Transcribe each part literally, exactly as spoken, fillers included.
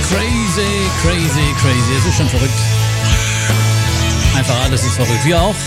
Crazy, crazy, crazy. Es ist schon verrückt. Einfach alles ist verrückt. Wir auch.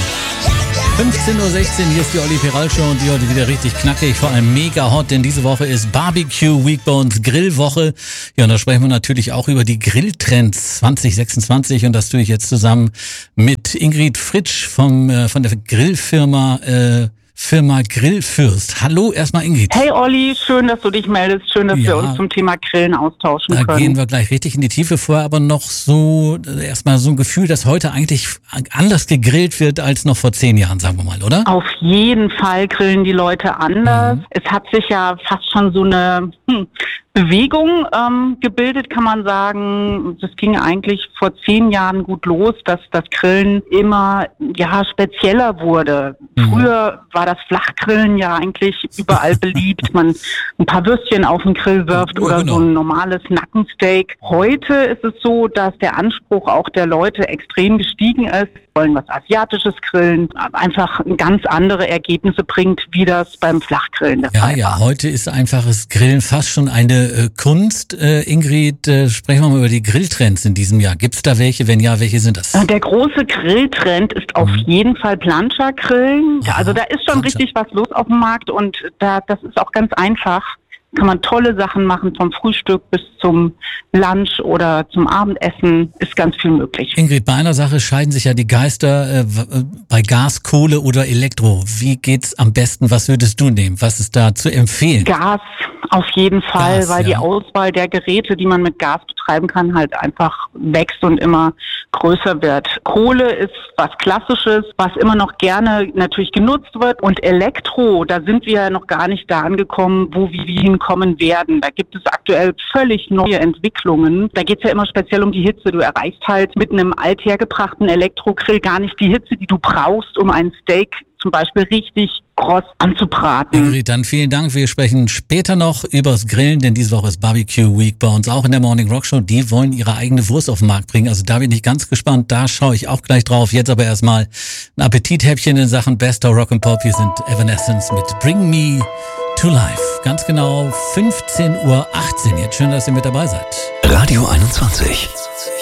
fünfzehn Uhr sechzehn, hier ist die Olli Peral Show und die heute wieder richtig knackig, vor allem mega hot, denn diese Woche ist Barbecue Week bei uns, Grillwoche. Ja, und da sprechen wir natürlich auch über die Grilltrends zwanzig sechsundzwanzig und das tue ich jetzt zusammen mit Ingrid Fritsch vom, äh, von der Grillfirma äh, Firma Grillfürst. Hallo erstmal Ingrid. Hey Olli, schön, dass du dich meldest. Schön, dass ja, wir uns zum Thema Grillen austauschen da können. Da gehen wir gleich richtig in die Tiefe vor, aber noch so erstmal so ein Gefühl, dass heute eigentlich anders gegrillt wird als noch vor zehn Jahren, sagen wir mal, oder? Auf jeden Fall grillen die Leute anders. Mhm. Es hat sich ja fast schon so eine hm, Bewegung ähm, gebildet, kann man sagen. Das ging eigentlich vor zehn Jahren gut los, dass das Grillen immer ja spezieller wurde. Mhm. Früher war das Flachgrillen ja eigentlich überall beliebt. Man ein paar Würstchen auf den Grill wirft ja, oder genau. so ein normales Nackensteak. Heute ist es so, dass der Anspruch auch der Leute extrem gestiegen ist. Wollen was Asiatisches grillen, einfach ganz andere Ergebnisse bringt, wie das beim Flachgrillen der ja, Fall war. Ja, heute ist einfaches Grillen fast schon eine äh, Kunst. Äh, Ingrid, äh, sprechen wir mal über die Grilltrends in diesem Jahr. Gibt es da welche? Wenn ja, welche sind das? Der große Grilltrend ist mhm. auf jeden Fall Plancha-Grillen. Ja, also da ist schon Plancha. richtig was los auf dem Markt und da, das ist auch ganz einfach. Kann man tolle Sachen machen, vom Frühstück bis zum Lunch oder zum Abendessen, ist ganz viel möglich. Ingrid, bei einer Sache scheiden sich ja die Geister, äh, bei Gas, Kohle oder Elektro. Wie geht's am besten? Was würdest du nehmen? Was ist da zu empfehlen? Gas auf jeden Fall, Gas, weil ja. die Auswahl der Geräte, die man mit Gas betreiben kann, halt einfach wächst und immer größer wird. Kohle ist was Klassisches, was immer noch gerne natürlich genutzt wird. Und Elektro, da sind wir ja noch gar nicht da angekommen, wo wir hinkommen werden. Da gibt es aktuell völlig neue Entwicklungen. Da geht es ja immer speziell um die Hitze. Du erreichst halt mit einem althergebrachten Elektrogrill gar nicht die Hitze, die du brauchst, um ein Steak zum Beispiel richtig kross anzubraten. Ingrid, dann vielen Dank. Wir sprechen später noch übers Grillen, denn diese Woche ist Barbecue Week bei uns auch in der Morning Rock Show. Die wollen ihre eigene Wurst auf den Markt bringen. Also da bin ich ganz gespannt. Da schaue ich auch gleich drauf. Jetzt aber erstmal ein Appetithäppchen in Sachen Best of Rock and Pop. Hier sind Evanescence mit Bring Me to Life. Ganz genau fünfzehn Uhr achtzehn. Jetzt schön, dass ihr mit dabei seid. Radio einundzwanzig.